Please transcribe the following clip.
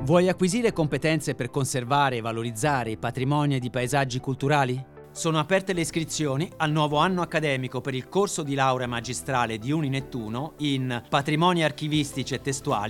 Vuoi acquisire competenze per conservare e valorizzare i patrimoni ed i paesaggi culturali? Sono aperte le iscrizioni al nuovo anno accademico per il corso di laurea magistrale di Uninettuno in Patrimoni archivistici e testuali